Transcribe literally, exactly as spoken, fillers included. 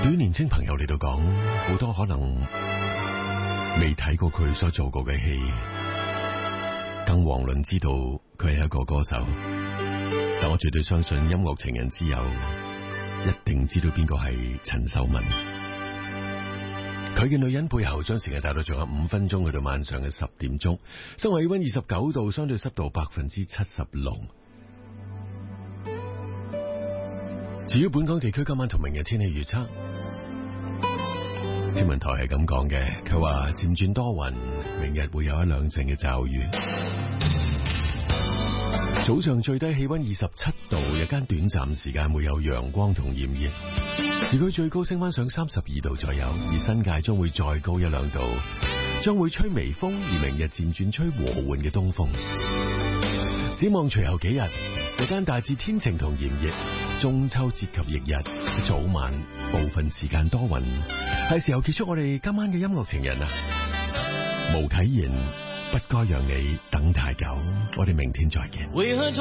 對於年青朋友嚟到講，好多可能未睇過佢所做過嘅戲，更遑論知道佢係一個歌手。但我絕對相信音樂情人之友一定知道邊個係陳秀雯。佢嘅女人背後將時間帶到仲有五分鐘去到晚上嘅十點鐘，室外氣溫二十九度，相對濕度百分之七十六。至於本港地區今晚同明日天氣預測，天文台係咁講嘅，佢話漸轉多雲，明日會有一兩陣嘅驟雨。早上最低氣溫二十七度，日間短暫時間會有陽光同炎熱，市區最高升翻上三十二度左右，而新界將會再高一兩度，將會吹微風，而明日漸轉吹和緩嘅東風。展望隨後幾日，日間大致天晴同炎熱，中秋節及翌日早晚部分時間多雲，係時候結束我哋今晚嘅音樂情人啊！無啟言，不該讓你等太久，我哋明天再見。